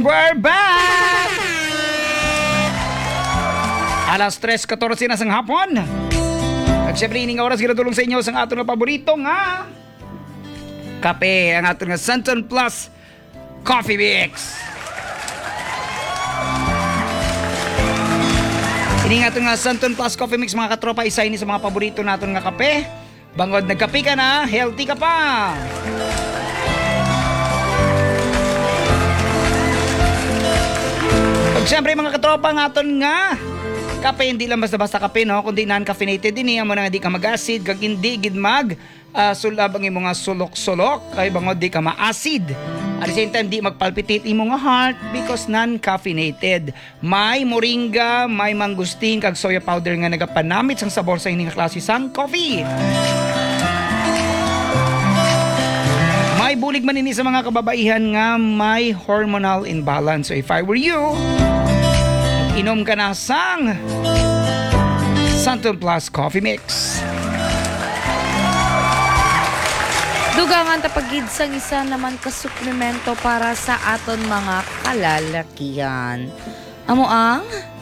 we're back! Alas 3:14 na sang hapon. At syempre ining oras ginatulong sa inyo sa ato na paborito nga kape, ang ato nga Santon Plus Coffee Mix. Ini nga ato nga Santon Plus Coffee Mix mga katropa, isa ini sa mga paborito naton nga kape. Bangod nagkape ka na, healthy ka pa. Pag syempre mga katropa nga aton nga kape, hindi lang basta-basta kape, no? Kundi non-caffeinated din, mo na nga di ka mag-acid, kag hindi gid mag sulab ang imong nga sulok-sulok, kay bangod di ka ma-acid. At the same time, di magpalpitate imong nga heart because non-caffeinated. May moringa, may mangustin, kag soya powder nga nagapanamit sang sabor sa ining klase sang coffee. May bulig man ini sa mga kababaihan nga may hormonal imbalance. So if I were you, inom ka na sang Santon Plus Coffee Mix. Dugangan tapagid sang isa naman ka suplemento para sa aton mga kalalakihan. Amo ang